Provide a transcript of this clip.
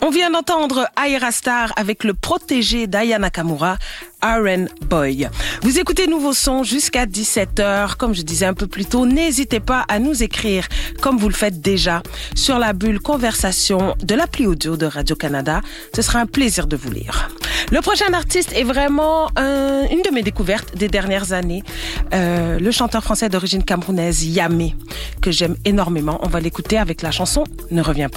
On vient d'entendre Ayra Starr avec le protégé d'Aya Nakamura, Aaron Boy. Vous écoutez Nouveau Son jusqu'à 17h. Comme je disais un peu plus tôt, n'hésitez pas à nous écrire, comme vous le faites déjà, sur la bulle conversation de l'appli audio de Radio-Canada. Ce sera un plaisir de vous lire. Le prochain artiste est vraiment une de mes découvertes des dernières années. Le chanteur français d'origine camerounaise, Yamé, que j'aime énormément. On va l'écouter avec la chanson « Ne reviens pas ».